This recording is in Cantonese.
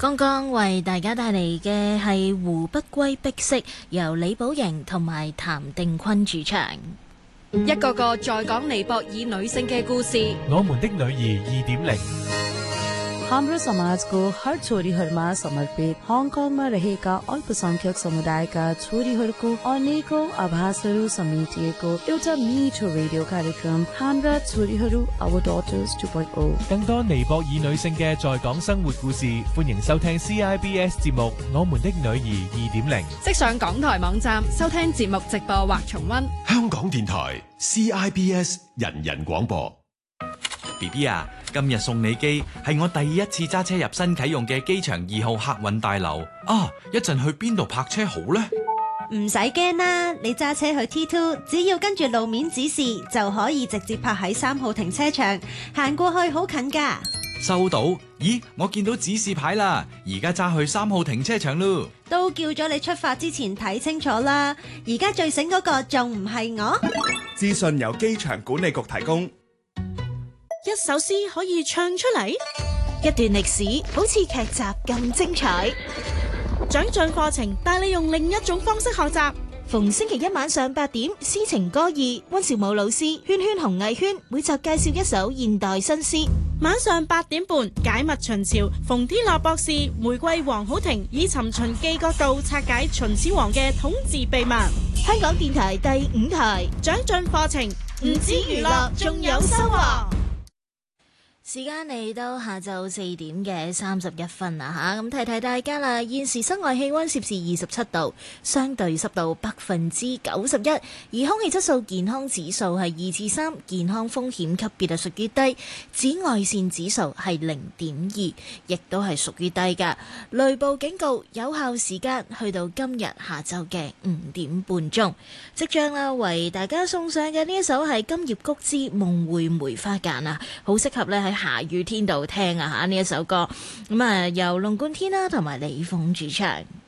剛剛為大家帶嚟嘅係胡不歸逼色，由李寶瑩同埋譚定坤主唱。 一個個在講尼泊爾女性嘅故事。 我們的女兒2.0 हाम्रो समाजको हर छोरीहरूमा समर्पित हङकङमा रहेका अल्पसंख्यक समुदायका छोरीहरूको अनेकौं आभासहरू समेटिएको एउटा मिठो रेडियो कार्यक्रम हाम्रा छोरीहरू Our Daughters 2.0。 更多尼泊爾女性嘅在港生活故事，歡迎收聽 CIBS 節目《我們的女兒2.0》。 即上港台網站收聽節目直播或重溫。 香港電台 CIBS 人人廣播。 BB 啊，今日送你機係我第一次揸車入新啟用嘅機場2號客運大樓啊！一陣去邊度泊車好呢？ 唔使驚啦，你揸車去 T2，只要跟住路面指示就可以直接泊喺3號停車場，行過去好近噶。 收到。咦，我見到指示牌啦，而家揸去3號停車場咯。 都叫咗你出發之前睇清楚啦，而家最醒嗰個仲唔係我？ 資訊由機場管理局提供。 一首詩可以唱出嚟， 一段歷史好似劇集咁精彩。 長進課程帶你用另一種方式學習。 逢星期一晚上8點，詩情歌意，溫兆武老師、圈圈紅藝圈每集介紹一首現代新詩。 晚上8點半，解密秦朝，馮天樂博士、玫瑰黃好婷以尋秦記角度拆解秦始皇嘅統治秘密。 香港電台第5台， 長進課程，唔止娛樂，仲有收穫。 時間嚟到下晝4點嘅31分啦吓，咁提提大家啦。現時室外氣溫攝氏27度，相對濕度91%，而空氣質素健康指數係2至3，健康風險級別係屬於低，紫外線指數係0.2，亦都係屬於低噶。雷暴警告有效時間去到今日下晝嘅5點半鐘。即將啦，為大家送上嘅呢一首係金葉菊之夢會梅花間啊，好適合咧喺下雨天度聽啊吓，呢一首歌，咁由龍貫天啦同埋李鳳主唱。